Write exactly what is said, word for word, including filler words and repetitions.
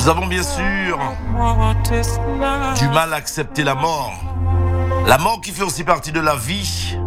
Nous avons bien sûr du mal à accepter la mort. La mort qui fait aussi partie de la vie.